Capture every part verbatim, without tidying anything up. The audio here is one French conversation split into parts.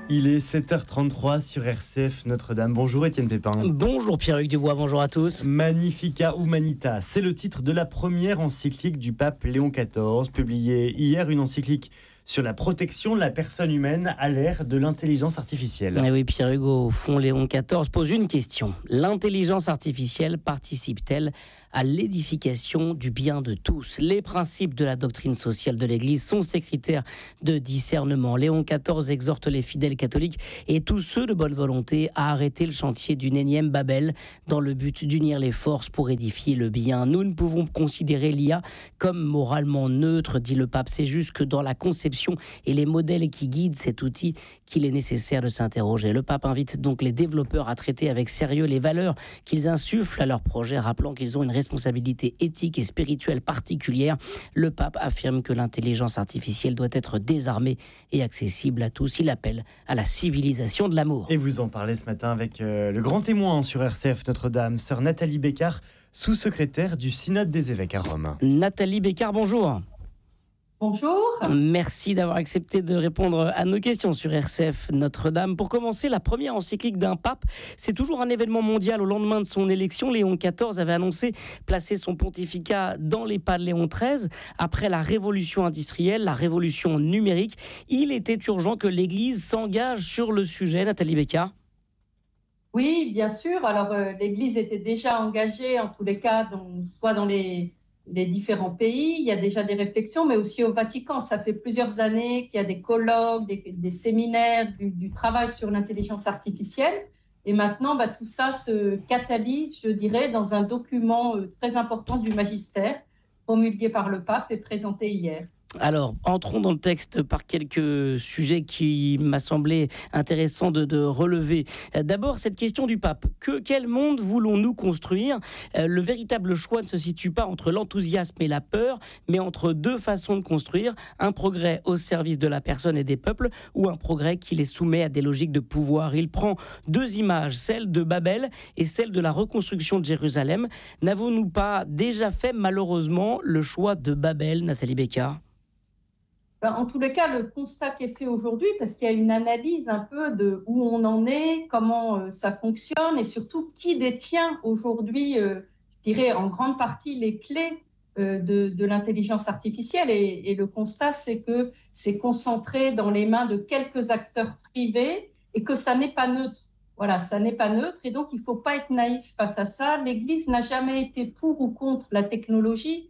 Il est sept heures trente-trois sur R C F Notre-Dame. Bonjour Étienne Pépin. Bonjour Pierre-Hugues Dubois, bonjour à tous. Magnificat Humanitas, c'est le titre de la première encyclique du pape Léon quatorze, publiée hier, une encyclique sur la protection de la personne humaine à l'ère de l'intelligence artificielle. Et oui Pierre-Hugues, au fond Léon quatorze pose une question. L'intelligence artificielle participe-t-elle à l'édification du bien de tous? Les principes de la doctrine sociale de l'Église sont ses critères de discernement. Léon quatorze exhorte les fidèles catholiques et tous ceux de bonne volonté à arrêter le chantier d'une énième Babel dans le but d'unir les forces pour édifier le bien. Nous ne pouvons considérer l'I A comme moralement neutre, dit le pape. C'est juste que dans la conception et les modèles qui guident cet outil qu'il est nécessaire de s'interroger. Le pape invite donc les développeurs à traiter avec sérieux les valeurs qu'ils insufflent à leur projet, rappelant qu'ils ont une responsabilité éthique et spirituelle particulière. Le pape affirme que l'intelligence artificielle doit être désarmée et accessible à tous. Il appelle à la civilisation de l'amour. Et vous en parlez ce matin avec euh, le grand témoin sur R C F Notre-Dame, sœur Nathalie Bécard, sous-secrétaire du Synode des évêques à Rome. Nathalie Bécard, bonjour. Bonjour. Merci d'avoir accepté de répondre à nos questions sur R C F Notre-Dame. Pour commencer, la première encyclique d'un pape, c'est toujours un événement mondial. Au lendemain de son élection, Léon quatorze avait annoncé placer son pontificat dans les pas de Léon treize. Après la révolution industrielle, la révolution numérique, il était urgent que l'Église s'engage sur le sujet. Nathalie Bécard. Oui, bien sûr. Alors, euh, l'Église était déjà engagée, en tous les cas, dans, soit dans les... les différents pays, il y a déjà des réflexions, mais aussi au Vatican. Ça fait plusieurs années qu'il y a des colloques, des, des séminaires, du, du travail sur l'intelligence artificielle. Et maintenant, bah, tout ça se catalyse, je dirais, dans un document euh, très important du magistère, promulgué par le pape et présenté hier. Alors, entrons dans le texte par quelques sujets qui m'a semblé intéressant de, de relever. D'abord, cette question du pape. Que, quel monde voulons-nous construire ? euh, Le véritable choix ne se situe pas entre l'enthousiasme et la peur, mais entre deux façons de construire. Un progrès au service de la personne et des peuples, ou un progrès qui les soumet à des logiques de pouvoir. Il prend deux images, celle de Babel et celle de la reconstruction de Jérusalem. N'avons-nous pas déjà fait malheureusement le choix de Babel, Nathalie Bécard ? En tous les cas, le constat qui est fait aujourd'hui, parce qu'il y a une analyse un peu de où on en est, comment euh, ça fonctionne et surtout qui détient aujourd'hui, euh, je dirais en grande partie, les clés euh, de, de l'intelligence artificielle. Et, et le constat, c'est que c'est concentré dans les mains de quelques acteurs privés et que ça n'est pas neutre. Voilà, ça n'est pas neutre et donc il ne faut pas être naïf face à ça. L'Église n'a jamais été pour ou contre la technologie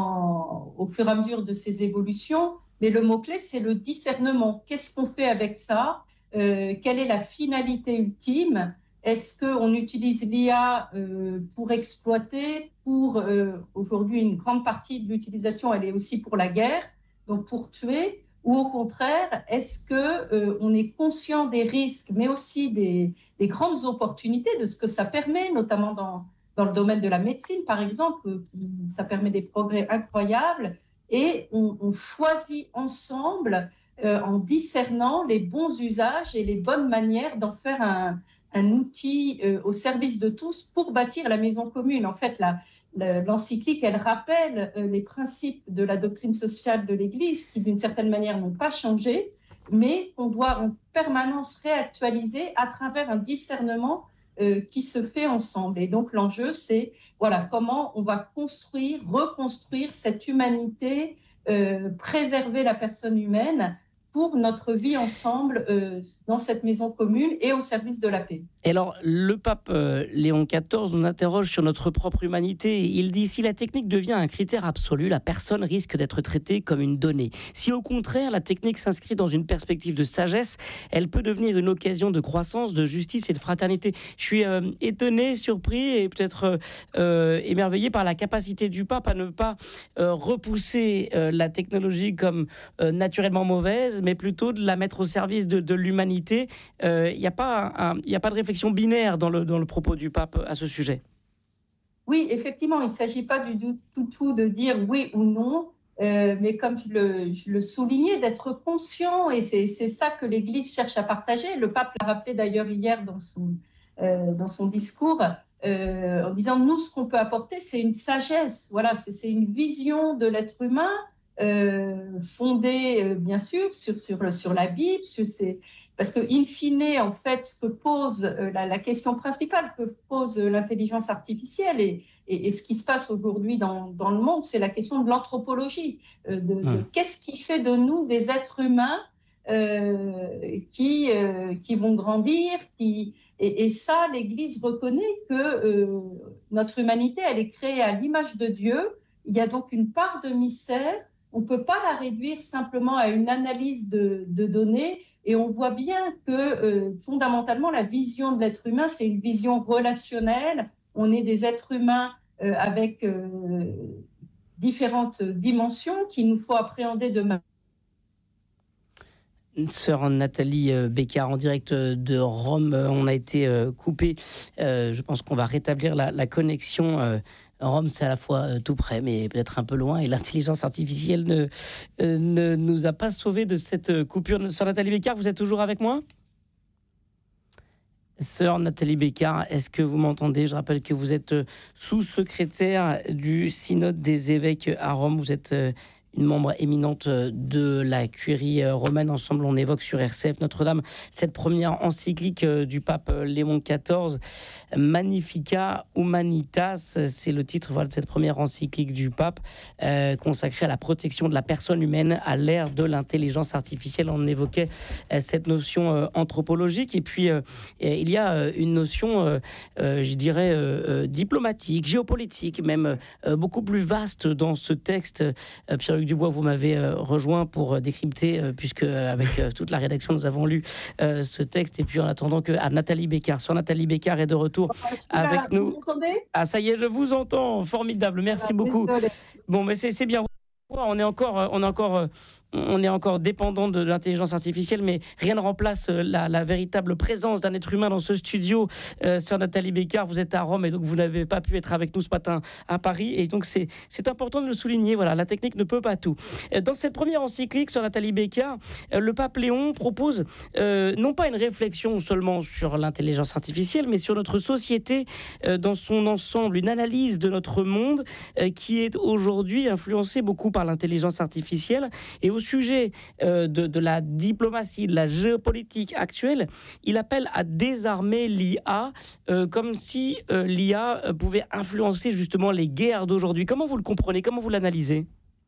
en, au fur et à mesure de ses évolutions. Mais le mot-clé, c'est le discernement. Qu'est-ce qu'on fait avec ça ? euh, Quelle est la finalité ultime ? Est-ce qu'on utilise l'I A euh, pour exploiter, pour euh, aujourd'hui une grande partie de l'utilisation, elle est aussi pour la guerre, donc pour tuer, ou au contraire, est-ce qu'on euh, est conscient des risques, mais aussi des, des grandes opportunités de ce que ça permet, notamment dans, dans le domaine de la médecine, par exemple, ça permet des progrès incroyables. Et on, on choisit ensemble, euh, en discernant les bons usages et les bonnes manières d'en faire un, un outil euh, au service de tous pour bâtir la maison commune. En fait, la, la, l'encyclique, elle rappelle euh, les principes de la doctrine sociale de l'Église qui, d'une certaine manière, n'ont pas changé, mais qu'on doit en permanence réactualiser à travers un discernement euh, qui se fait ensemble. Et donc, l'enjeu, c'est voilà, comment on va construire, reconstruire cette humanité, euh, préserver la personne humaine pour notre vie ensemble euh, dans cette maison commune et au service de la paix. Et alors, le pape euh, Léon quatorze nous interroge sur notre propre humanité. Il dit « Si la technique devient un critère absolu, la personne risque d'être traitée comme une donnée. Si au contraire, la technique s'inscrit dans une perspective de sagesse, elle peut devenir une occasion de croissance, de justice et de fraternité. » Je suis euh, étonné, surpris et peut-être euh, émerveillé par la capacité du pape à ne pas euh, repousser euh, la technologie comme euh, naturellement mauvaise, mais plutôt de la mettre au service de, de l'humanité. Il euh, n'y a pas un, y a pas de réflexion binaire dans le, dans le propos du pape à ce sujet. Oui, effectivement, il ne s'agit pas du tout, tout de dire oui ou non, euh, mais comme je le, je le soulignais, d'être conscient, et c'est, c'est ça que l'Église cherche à partager. Le pape l'a rappelé d'ailleurs hier dans son, euh, dans son discours, euh, en disant, nous, ce qu'on peut apporter, c'est une sagesse, voilà, c'est, c'est une vision de l'être humain euh, fondée, euh, bien sûr, sur, sur, sur la Bible, sur ces... parce que, in fine, en fait, ce que pose euh, la, la question principale que pose euh, l'intelligence artificielle et, et, et ce qui se passe aujourd'hui dans, dans le monde, c'est la question de l'anthropologie, euh, de, de Mmh. qu'est-ce qui fait de nous des êtres humains euh, qui, euh, qui vont grandir, qui... Et, et ça, l'Église reconnaît que euh, notre humanité, elle est créée à l'image de Dieu. Il y a donc une part de mystère. On ne peut pas la réduire simplement à une analyse de, de données. Et on voit bien que euh, fondamentalement, la vision de l'être humain, c'est une vision relationnelle. On est des êtres humains euh, avec euh, différentes dimensions qu'il nous faut appréhender de manière. Sœur Nathalie Bécard, en direct de Rome, on a été coupé. Euh, je pense qu'on va rétablir la, la connexion. Euh, Rome, c'est à la fois tout près, mais peut-être un peu loin. Et l'intelligence artificielle ne, euh, ne nous a pas sauvés de cette coupure. Sœur Nathalie Bécard, vous êtes toujours avec moi ? Sœur Nathalie Bécard, est-ce que vous m'entendez ? Je rappelle que vous êtes sous-secrétaire du synode des évêques à Rome. Vous êtes une membre éminente de la curie romaine. Ensemble, on évoque sur R C F Notre-Dame cette première encyclique du pape Léon quatorze, Magnificat Humanitas. C'est le titre voilà, de cette première encyclique du pape euh, consacrée à la protection de la personne humaine à l'ère de l'intelligence artificielle. On évoquait euh, cette notion euh, anthropologique et puis euh, il y a euh, une notion, euh, euh, je dirais, euh, euh, diplomatique, géopolitique, même euh, beaucoup plus vaste dans ce texte. Euh, Pierre Dubois, vous m'avez euh, rejoint pour euh, décrypter, euh, puisque euh, avec euh, toute la rédaction, nous avons lu euh, ce texte. Et puis en attendant que à Nathalie Bécard, sur Nathalie Bécard est de retour avec Vous nous. m'entendez ? Ah, ça y est, je vous entends. Formidable. Merci Ah, beaucoup. désolée. Bon, mais c'est, c'est bien. On est encore, on est encore, on est encore dépendant de l'intelligence artificielle, mais rien ne remplace la, la véritable présence d'un être humain dans ce studio. Euh, Sœur Nathalie Bécard, vous êtes à Rome et donc vous n'avez pas pu être avec nous ce matin à Paris. Et donc c'est, c'est important de le souligner. Voilà, la technique ne peut pas tout. Dans cette première encyclique, Sœur Nathalie Bécard, le pape Léon propose euh, non pas une réflexion seulement sur l'intelligence artificielle, mais sur notre société euh, dans son ensemble, une analyse de notre monde euh, qui est aujourd'hui influencé beaucoup par l'intelligence artificielle. Et au sujet euh, de, de la diplomatie, de la géopolitique actuelle, il appelle à désarmer l'I A euh, comme si euh, l'I A pouvait influencer justement les guerres d'aujourd'hui. Comment vous le comprenez ? Comment vous l'analysez ?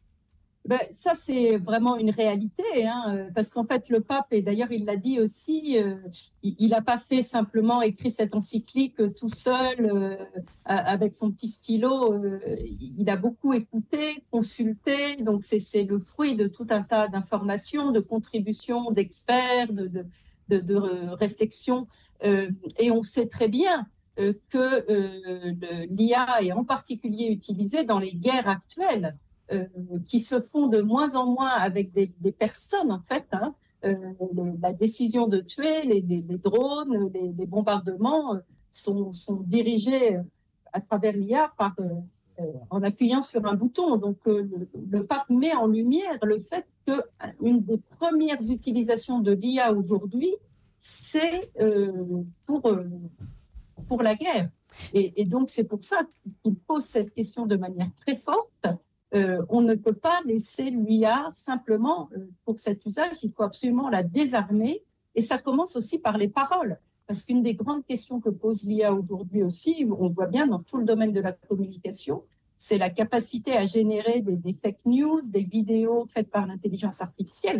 Ben, ça, c'est vraiment une réalité, hein, parce qu'en fait, le pape, et d'ailleurs, il l'a dit aussi, euh, il n'a pas fait simplement écrire cette encyclique tout seul, euh, avec son petit stylo. Euh, il a beaucoup écouté, consulté, donc c'est, c'est le fruit de tout un tas d'informations, de contributions d'experts, de, de, de, de réflexions. Euh, et on sait très bien euh, que euh, le, l'I A est en particulier utilisée dans les guerres actuelles. Euh, qui se font de moins en moins avec des, des personnes, en fait. Hein. Euh, les, la décision de tuer, les, les, les drones, les, les bombardements euh, sont, sont dirigés à travers l'I A par, euh, euh, en appuyant sur un bouton. Donc, euh, le, le pape met en lumière le fait qu'une des premières utilisations de l'I A aujourd'hui, c'est euh, pour, euh, pour la guerre. Et, et donc, c'est pour ça qu'il pose cette question de manière très forte. Euh, on ne peut pas laisser l'I A simplement euh, pour cet usage, il faut absolument la désarmer. Et ça commence aussi par les paroles. Parce qu'une des grandes questions que pose l'I A aujourd'hui aussi, on voit bien dans tout le domaine de la communication, c'est la capacité à générer des, des fake news, des vidéos faites par l'intelligence artificielle.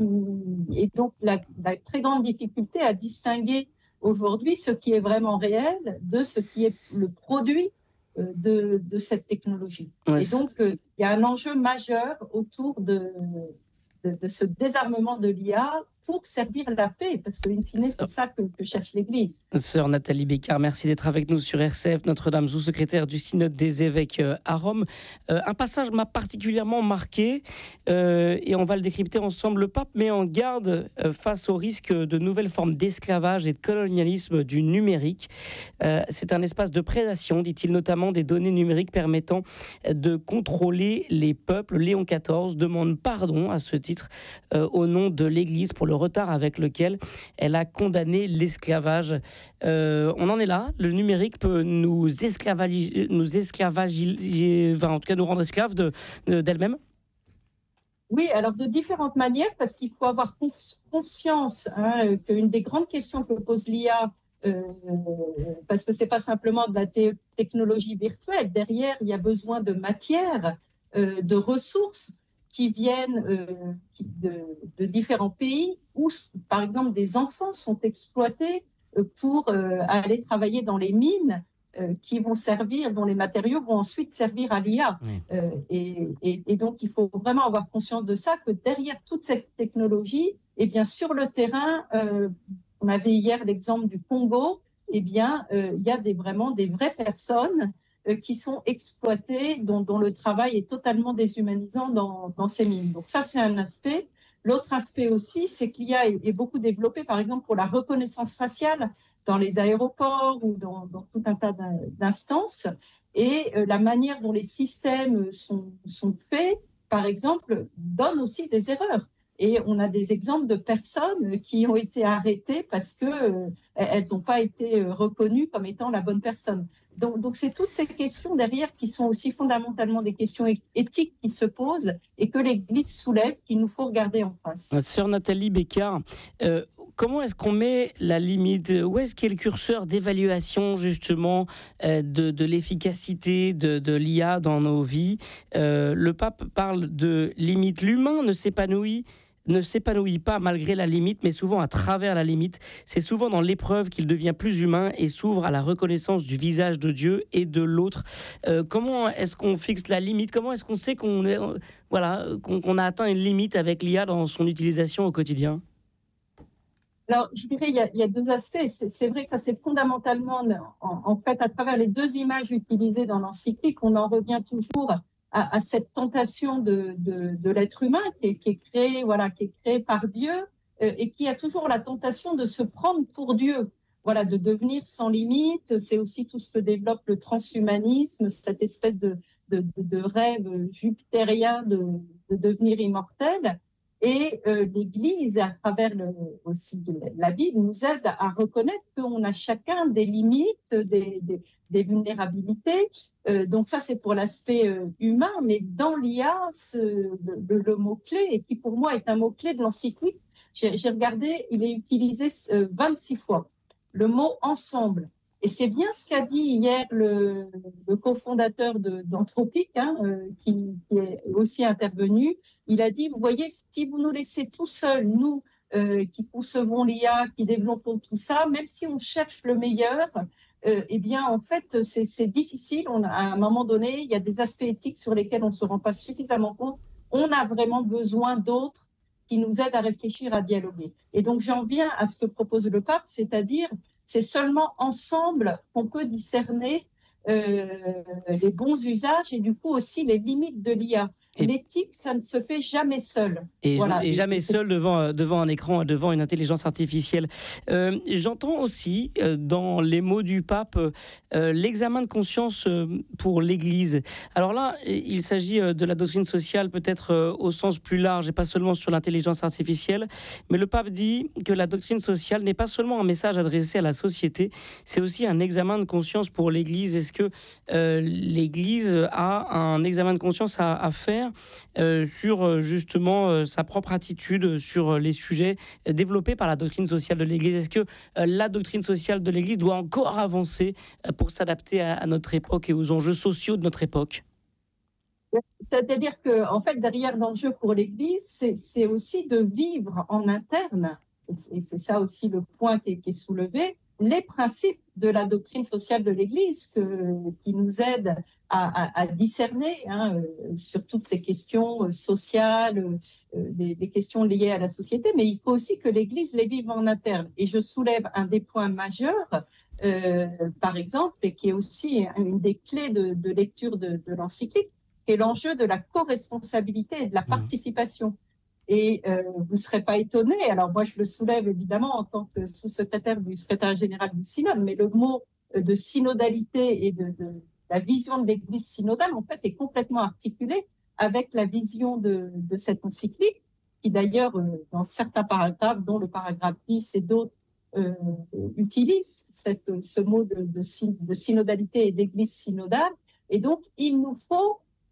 Et donc, la, la très grande difficulté à distinguer aujourd'hui ce qui est vraiment réel de ce qui est le produit De, de cette technologie. Ouais, et donc, euh, il y a un enjeu majeur autour de, de, de ce désarmement de l'I A pour servir la paix, parce qu'in fine, c'est ça que, que cherche l'Église. Sœur Nathalie Bécard, merci d'être avec nous sur R C F Notre-Dame, sous-secrétaire du synode des évêques à Rome. Euh, un passage m'a particulièrement marqué, euh, et on va le décrypter ensemble. Le pape met en garde euh, face au risque de nouvelles formes d'esclavage et de colonialisme du numérique. Euh, c'est un espace de prédation, dit-il, notamment des données numériques permettant de contrôler les peuples. Léon quatorze demande pardon à ce titre euh, au nom de l'Église pour le retard avec lequel elle a condamné l'esclavage. Euh, on en est là. Le numérique peut nous esclavager, nous esclavager, enfin, en tout cas nous rendre esclaves de, de, d'elle-même. Oui, alors de différentes manières, parce qu'il faut avoir conscience hein, qu'une des grandes questions que pose l'I A, euh, parce que ce n'est pas simplement de la té- technologie virtuelle, derrière, il y a besoin de matières, euh, de ressources qui viennent euh, qui- de, de différents pays où, par exemple, des enfants sont exploités euh, pour euh, aller travailler dans les mines euh, qui vont servir, dont les matériaux vont ensuite servir à l'I A. Oui. Euh, et, et, et donc, il faut vraiment avoir conscience de ça, que derrière toute cette technologie, eh bien, sur le terrain, euh, on avait hier l'exemple du Congo, eh bien, euh, il y a des, vraiment des vraies personnes euh, qui sont exploitées, dont, dont le travail est totalement déshumanisant dans, dans ces mines. Donc ça, c'est un aspect. L'autre aspect aussi, c'est qu'il y a est beaucoup développé, par exemple, pour la reconnaissance faciale dans les aéroports ou dans, dans tout un tas d'instances. Et euh, la manière dont les systèmes sont, sont faits, par exemple, donne aussi des erreurs. Et on a des exemples de personnes qui ont été arrêtées parce qu'elles euh, n'ont pas été reconnues comme étant la bonne personne. Donc, donc, c'est toutes ces questions derrière qui sont aussi fondamentalement des questions éthiques qui se posent et que l'Église soulève, qu'il nous faut regarder en face. Sœur Nathalie Bécard, euh, comment est-ce qu'on met la limite? Où est-ce qu'est le curseur d'évaluation justement euh, de, de l'efficacité de, de l'I A dans nos vies? euh, Le pape parle de limite. L'humain ne s'épanouit ne s'épanouit pas malgré la limite, mais souvent à travers la limite. C'est souvent dans l'épreuve qu'il devient plus humain et s'ouvre à la reconnaissance du visage de Dieu et de l'autre. Euh, comment est-ce qu'on fixe la limite? Comment est-ce qu'on sait qu'on est, voilà, qu'on, qu'on a atteint une limite avec l'I A dans son utilisation au quotidien? Alors, je dirais il y a, il y a deux aspects. C'est, c'est vrai que ça, c'est fondamentalement, en, en fait, à travers les deux images utilisées dans l'encyclique, on en revient toujours à, à cette tentation de, de, de l'être humain qui est, qui est créé, voilà, qui est créé par Dieu euh, et qui a toujours la tentation de se prendre pour Dieu, voilà, de devenir sans limite. C'est aussi tout ce que développe le transhumanisme, cette espèce de, de, de, de rêve jupitérien de, de devenir immortel. Et euh, l'Église, à travers le, aussi de la Bible, nous aide à reconnaître qu'on a chacun des limites, des, des, des vulnérabilités. Euh, donc ça, c'est pour l'aspect euh, humain, mais dans l'I A, ce, le, le mot-clé, et qui pour moi est un mot-clé de l'encyclique, j'ai, j'ai regardé, il est utilisé euh, vingt-six fois, le mot « ensemble ». Et c'est bien ce qu'a dit hier le, le cofondateur de, d'Anthropique, hein, euh, qui, qui est aussi intervenu. Il a dit, vous voyez, si vous nous laissez tout seuls, nous euh, qui concevons l'I A, qui développons tout ça, même si on cherche le meilleur, euh, eh bien, en fait, c'est, c'est difficile. On a, à un moment donné, il y a des aspects éthiques sur lesquels on ne se rend pas suffisamment compte. On a vraiment besoin d'autres qui nous aident à réfléchir, à dialoguer. Et donc, j'en viens à ce que propose le pape, c'est-à-dire, c'est seulement ensemble qu'on peut discerner euh, les bons usages et du coup aussi les limites de l'I A. Et l'éthique, ça ne se fait jamais seul. Et, voilà. et jamais et seul devant, devant un écran, devant une intelligence artificielle. Euh, j'entends aussi euh, dans les mots du pape euh, l'examen de conscience euh, pour l'Église. Alors là, il s'agit de la doctrine sociale peut-être euh, au sens plus large et pas seulement sur l'intelligence artificielle. Mais le pape dit que la doctrine sociale n'est pas seulement un message adressé à la société, c'est aussi un examen de conscience pour l'Église. Est-ce que euh, l'Église a un examen de conscience à, à faire Euh, sur justement euh, sa propre attitude sur les sujets développés par la doctrine sociale de l'Église? Est-ce que euh, la doctrine sociale de l'Église doit encore avancer euh, pour s'adapter à, à notre époque et aux enjeux sociaux de notre époque? C'est-à-dire que, en fait, derrière l'enjeu pour l'Église, c'est, c'est aussi de vivre en interne, et c'est ça aussi le point qui est, qui est soulevé, les principes de la doctrine sociale de l'Église que, qui nous aident à, à, à discerner hein, euh, sur toutes ces questions euh, sociales, euh, des, des questions liées à la société, mais il faut aussi que l'Église les vive en interne. Et je soulève un des points majeurs, euh, par exemple, et qui est aussi une des clés de, de lecture de, de l'encyclique, qui est l'enjeu de la co-responsabilité et de la participation. Et euh, vous ne serez pas étonnés, alors moi je le soulève évidemment en tant que sous-secrétaire du secrétaire général du synode, mais le mot de synodalité et de, de la vision de l'Église synodale en fait est complètement articulé avec la vision de, de cette encyclique, qui d'ailleurs dans certains paragraphes, dont le paragraphe dix et d'autres, euh, utilisent cette, ce mot de, de, de synodalité et d'Église synodale. Et donc il nous faut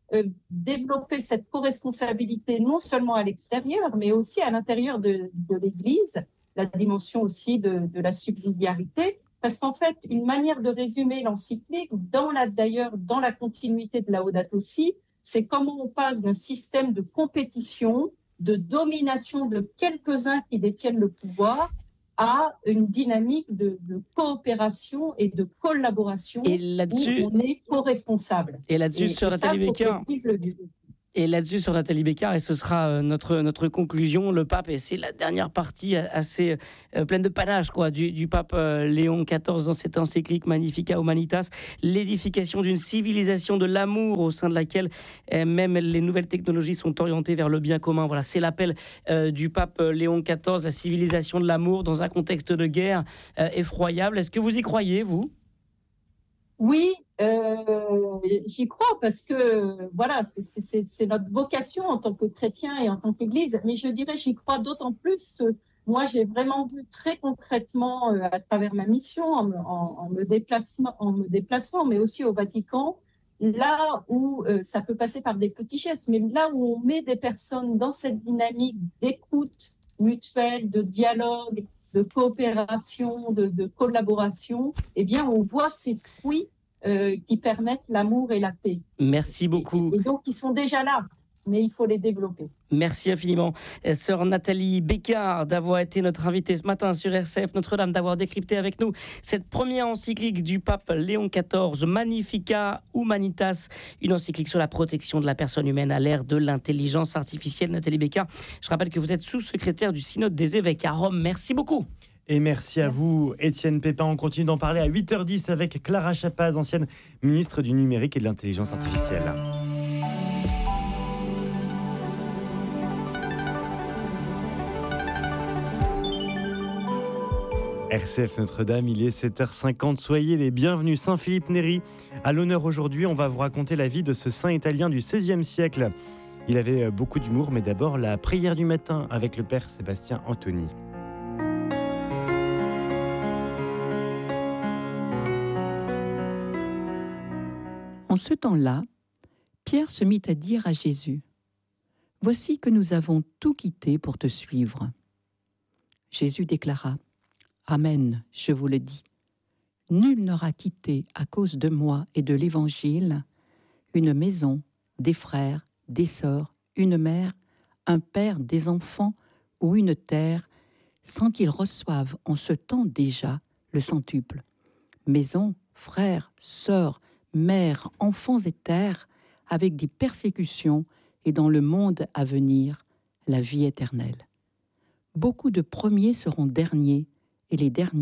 euh, développer cette co-responsabilité non seulement à l'extérieur, mais aussi à l'intérieur de, de l'Église, la dimension aussi de, de la subsidiarité, parce qu'en fait, une manière de résumer l'encyclique, dans la, d'ailleurs dans la continuité de Laudato Si, c'est comment on passe d'un système de compétition, de domination de quelques-uns qui détiennent le pouvoir, à une dynamique de, de coopération et de collaboration Et là-dessus, où on est co-responsable. Et là-dessus, Et- sur et ça, Nathalie faut que Bécard, l'Église le dise aussi. Et là-dessus, sur Nathalie Bécard, et ce sera euh, notre, notre conclusion, le pape, et c'est la dernière partie assez euh, pleine de panache quoi, du, du pape euh, Léon quatorze dans cette encyclique Magnificat Humanitas, l'édification d'une civilisation de l'amour au sein de laquelle euh, même les nouvelles technologies sont orientées vers le bien commun. Voilà, c'est l'appel euh, du pape Léon quatorze, la civilisation de l'amour dans un contexte de guerre euh, effroyable. Est-ce que vous y croyez, vous ? Oui, euh, j'y crois parce que voilà, c'est, c'est, c'est, c'est notre vocation en tant que chrétien et en tant qu'Église. Mais je dirais, j'y crois d'autant plus que moi, j'ai vraiment vu très concrètement euh, à travers ma mission, en me, en, en me déplaçant, en me déplaçant, mais aussi au Vatican, là où euh, ça peut passer par des petits gestes, mais là où on met des personnes dans cette dynamique d'écoute mutuelle, de dialogue, de coopération, de, de collaboration, eh bien, on voit ces fruits euh, qui permettent l'amour et la paix. Merci beaucoup. Et, et donc, ils sont déjà là, mais il faut les développer. Merci infiniment, sœur Nathalie Bécard, d'avoir été notre invitée ce matin sur R C F Notre-Dame, d'avoir décrypté avec nous cette première encyclique du pape Léon quatorze, Magnificat Humanitas, une encyclique sur la protection de la personne humaine à l'ère de l'intelligence artificielle. Nathalie Bécard, je rappelle que vous êtes sous-secrétaire du synode des évêques à Rome. Merci beaucoup. Et merci à vous, Étienne Pépin. On continue d'en parler à huit heures dix avec Clara Chapaz, ancienne ministre du numérique et de l'intelligence artificielle. R C F Notre-Dame, il est sept heures cinquante. Soyez les bienvenus. Saint-Philippe Néri, à l'honneur aujourd'hui. On va vous raconter la vie de ce saint italien du seizième siècle. Il avait beaucoup d'humour, mais d'abord la prière du matin avec le père Sébastien Antoni. En ce temps-là, Pierre se mit à dire à Jésus : « Voici que nous avons tout quitté pour te suivre. » Jésus déclara : « Amen, je vous le dis. Nul n'aura quitté à cause de moi et de l'Évangile une maison, des frères, des sœurs, une mère, un père, des enfants ou une terre, sans qu'il reçoive en ce temps déjà le centuple. Maison, frères, sœurs, mères, enfants et terres, avec des persécutions et dans le monde à venir, la vie éternelle. Beaucoup de premiers seront derniers et les derniers